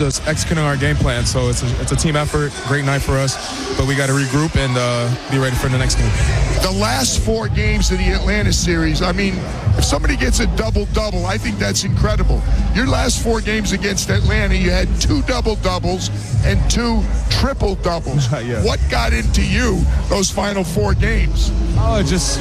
just executing our game plan. So it's a team effort, great night for us, but we got to regroup and be ready for the next game. The last 4 games of the Atlanta series, I mean, if somebody gets a double-double, I think that's incredible. Your last 4 games against Atlanta, you had 2 double-doubles and 2 triple-doubles. Yeah. What got into you those final 4 games? Oh, just,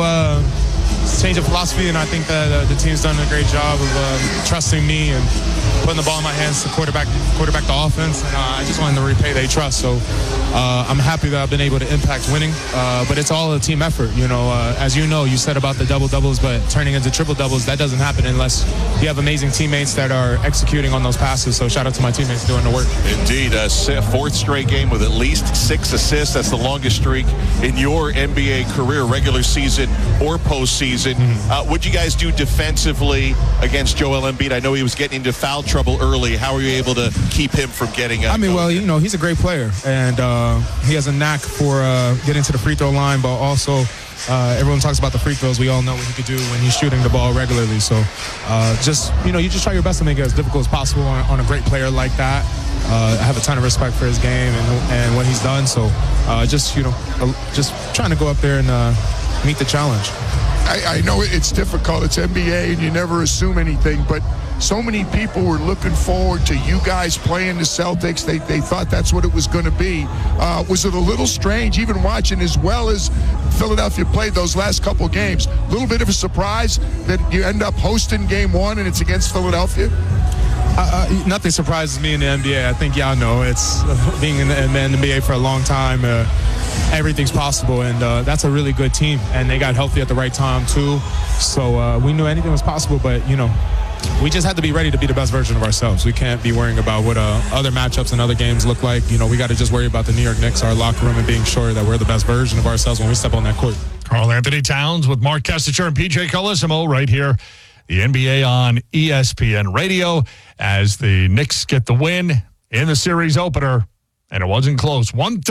change of philosophy, and I think that the team's done a great job of trusting me and putting the ball in my hands to quarterback the offense, and I just wanted to repay their trust. So I'm happy that I've been able to impact winning, but it's all a team effort. As you said about the double-doubles, but turning into triple-doubles, that doesn't happen unless you have amazing teammates that are executing on those passes. So shout out to my teammates doing the work. Indeed, a 4th straight game with at least 6 assists. That's the longest streak in your NBA career, regular season or postseason. What'd you guys do defensively against Joel Embiid? I know he was getting into foul trouble early. How were you able to keep him from getting he's a great player, and he has a knack for getting to the free throw line, but also everyone talks about the free throws. We all know what he could do when he's shooting the ball regularly. So you just try your best to make it as difficult as possible on a great player like that. I have a ton of respect for his game and what he's done. So just trying to go up there and meet the challenge. I know it's difficult. It's NBA, and you never assume anything, but so many people were looking forward to you guys playing the Celtics. They thought that's what it was going to be. Was it a little strange, even watching as well as Philadelphia played those last couple games? A little bit of a surprise that you end up hosting game 1 and it's against Philadelphia? Nothing surprises me in the NBA. I think y'all know it's being in the NBA for a long time. Everything's possible, and that's a really good team, and they got healthy at the right time too. So we knew anything was possible, but we just had to be ready to be the best version of ourselves. We can't be worrying about what other matchups and other games look like. We got to just worry about the New York Knicks, our locker room, and being sure that we're the best version of ourselves when we step on that court. Karl-Anthony Towns with Mark Kestecher and PJ Colissimo right here. The NBA on ESPN Radio as the Knicks get the win in the series opener. And it wasn't close.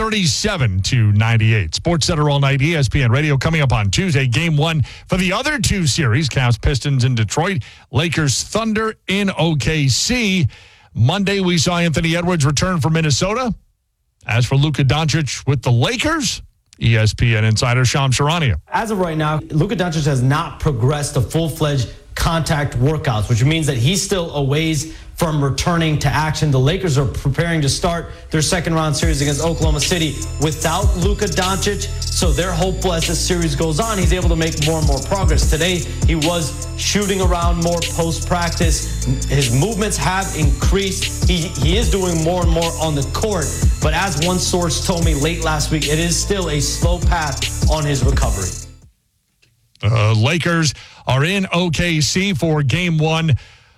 137-98. SportsCenter all night, ESPN Radio. Coming up on Tuesday, Game 1 for the other 2 series. Cavs Pistons in Detroit. Lakers Thunder in OKC. Monday, we saw Anthony Edwards return from Minnesota. As for Luka Doncic with the Lakers, ESPN insider Shams Charania. As of right now, Luka Doncic has not progressed to full-fledged contact workouts, which means that he's still a ways from returning to action. The Lakers are preparing to start their second-round series against Oklahoma City without Luka Doncic, so they're hopeful as this series goes on, he's able to make more and more progress. Today, he was shooting around more post-practice. His movements have increased. He is doing more and more on the court, but as one source told me late last week, it is still a slow path on his recovery. Lakers are in OKC for Game 1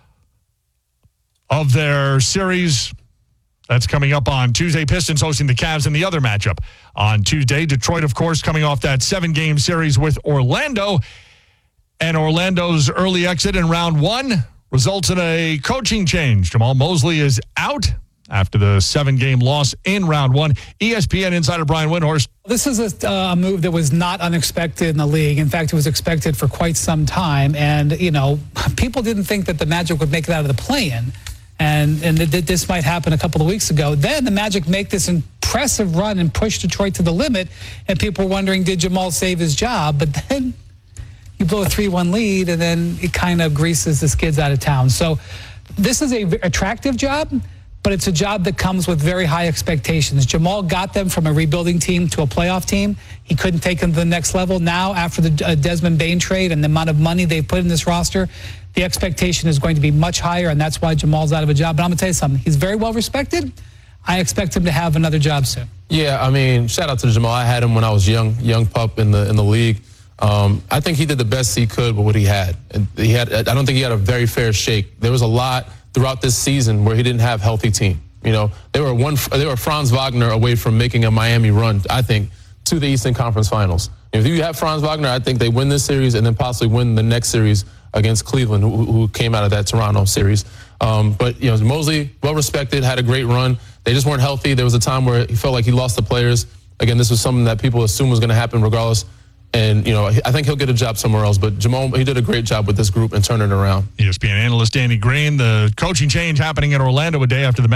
of their series. That's coming up on Tuesday. Pistons hosting the Cavs in the other matchup on Tuesday. Detroit, of course, coming off that 7-game series with Orlando. And Orlando's early exit in round 1 results in a coaching change. Jamal Mosley is out after the 7-game loss in round 1. ESPN insider Brian Windhorst. This is a move that was not unexpected in the league. In fact, it was expected for quite some time. And, people didn't think that the Magic would make it out of the play-in. And this might happen a couple of weeks ago. Then the Magic make this impressive run and push Detroit to the limit. And people were wondering, did Jamal save his job? But then you blow a 3-1 lead, and then it kind of greases the skids out of town. So this is an attractive job, but it's a job that comes with very high expectations. Jamal got them from a rebuilding team to a playoff team. He couldn't take them to the next level. Now, after the Desmond Bane trade and the amount of money they've put in this roster, the expectation is going to be much higher, and that's why Jamal's out of a job. But I'm going to tell you something. He's very well respected. I expect him to have another job soon. Yeah, I mean, shout out to Jamal. I had him when I was young pup in the league. I think he did the best he could with what he had. And I don't think he had a very fair shake. There was a lot throughout this season where he didn't have a healthy team. They were Franz Wagner away from making a Miami run, I think, to the Eastern Conference Finals. If you have Franz Wagner, I think they win this series and then possibly win the next series against Cleveland, who came out of that Toronto series. But Mosley, well respected, had a great run. They just weren't healthy. There was a time where he felt like he lost the players. Again, this was something that people assumed was going to happen regardless. And, I think he'll get a job somewhere else. But Jamal, he did a great job with this group and turning it around. ESPN analyst Danny Green, the coaching change happening in Orlando a day after the